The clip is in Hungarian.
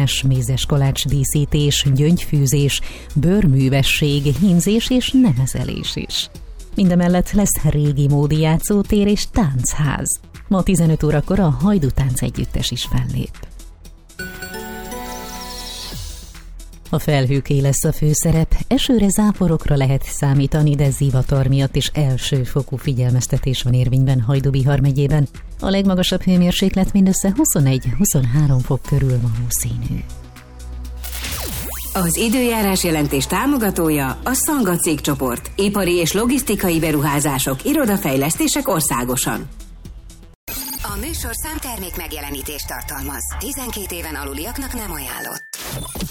színes mézes kalács díszítés, gyöngyfűzés, bőrművesség, hímzés és nemezelés is. Mindemellett lesz régi módi játszótér és táncház. Ma 15 órakor a Hajdú Tánc Együttes is fellép. A felhőké lesz a főszerep, esőre, záporokra lehet számítani, de zivatar miatt is elsőfokú figyelmeztetés van érvényben Hajdú-Bihar megyében. A legmagasabb hőmérséklet mindössze 21-23 fok körül valószínű. Az időjárás jelentés támogatója a Szanga cégcsoport. Ipari és logisztikai beruházások, irodafejlesztések országosan. A műsorszám termék megjelenítést tartalmaz. 12 éven aluliaknak nem ajánlott.